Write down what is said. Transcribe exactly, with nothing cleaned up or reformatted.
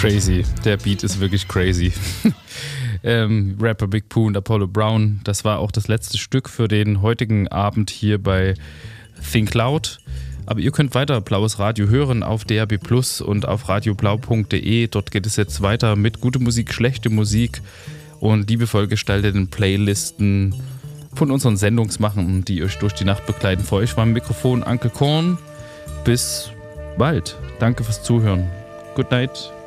crazy. Der Beat ist wirklich crazy. ähm, Rapper Big Pooh und Apollo Brown, das war auch das letzte Stück für den heutigen Abend hier bei Think Loud. Aber ihr könnt weiter Blaues Radio hören auf D A B plus und auf radioblau punkt de. Dort geht es jetzt weiter mit gute Musik, schlechte Musik und liebevoll gestalteten Playlisten von unseren Sendungsmachern, die euch durch die Nacht begleiten. Für euch war am Mikrofon Uncle Korn. Bis bald. Danke fürs Zuhören. Good night.